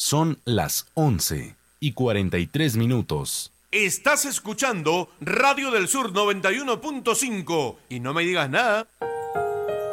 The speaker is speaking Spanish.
Son las 11:43. Estás escuchando Radio del Sur 91.5 y no me digas nada.